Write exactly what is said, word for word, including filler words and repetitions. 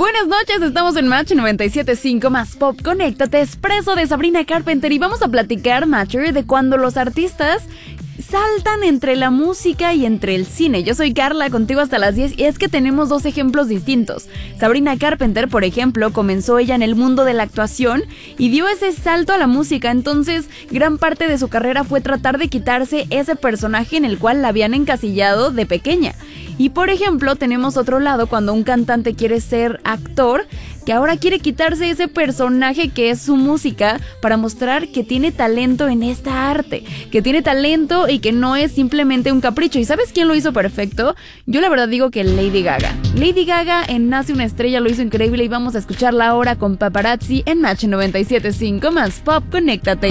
Buenas noches, estamos en Match noventa y siete punto cinco más Pop. Conéctate, Expreso de Sabrina Carpenter, y vamos a platicar, Matcher, de cuando los artistas saltan entre la música y entre el cine. Yo soy Carla, contigo hasta las diez, y es que tenemos dos ejemplos distintos. Sabrina Carpenter, por ejemplo, comenzó ella en el mundo de la actuación y dio ese salto a la música, entonces gran parte de su carrera fue tratar de quitarse ese personaje en el cual la habían encasillado de pequeña. Y por ejemplo, tenemos otro lado cuando un cantante quiere ser actor, que ahora quiere quitarse ese personaje que es su música para mostrar que tiene talento en esta arte, que tiene talento y que no es simplemente un capricho. ¿Y sabes quién lo hizo perfecto? Yo la verdad digo que Lady Gaga. Lady Gaga en Nace una estrella lo hizo increíble, y vamos a escucharla ahora con Paparazzi en Match noventa y siete punto cinco más Pop. Conéctate.